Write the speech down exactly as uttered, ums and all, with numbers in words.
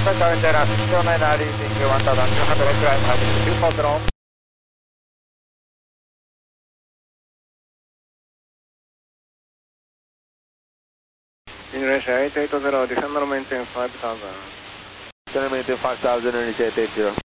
Current data, zero nine ninety, one thousand two hundred, climb altitude two four zero. Indonesia eight eight zero, descend normal maintain five thousand. Descend maintain five thousand, Indonesia eight eight zero.